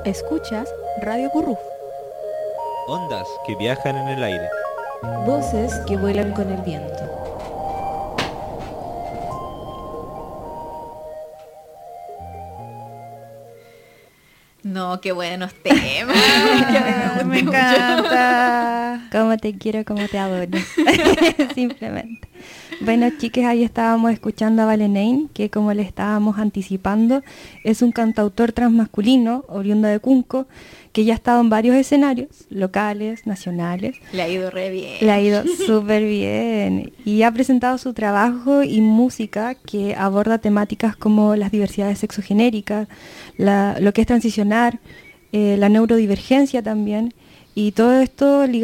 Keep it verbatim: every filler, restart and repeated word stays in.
Escuchas Radio Curruf. Ondas que viajan en el aire. Voces que vuelan con el viento. No, qué buenos temas. me, me encanta. Cómo te quiero, cómo te adoro. Simplemente. Bueno, chiques, ahí estábamos escuchando a Valenain, que como le estábamos anticipando, es un cantautor transmasculino, oriundo de Cunco, que ya ha estado en varios escenarios, locales, nacionales. Le ha ido re bien. Le ha ido súper bien. Y ha presentado su trabajo y música que aborda temáticas como las diversidades sexogenéricas, la, lo que es transicionar, eh, la neurodivergencia también, y todo esto ligado